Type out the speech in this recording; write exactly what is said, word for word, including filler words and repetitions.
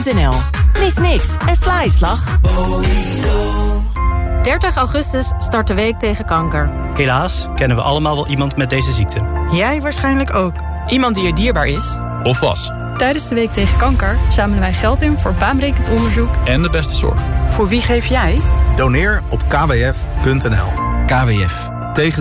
Mis niks en sla je slag. dertig augustus start de week tegen kanker. Helaas kennen we allemaal wel iemand met deze ziekte. Jij waarschijnlijk ook. Iemand die je dierbaar is. Of was. Tijdens de week tegen kanker zamelen wij geld in voor baanbrekend onderzoek en de beste zorg. Voor wie geef jij? Doneer op k w f punt n l. K W F. Tegen